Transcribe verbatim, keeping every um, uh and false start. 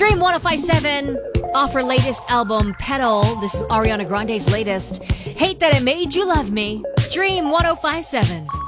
Dream one oh five seven off her latest album, Petal. This is Ariana Grande's latest. Hate That It Made You Love Me. Dream one oh five seven.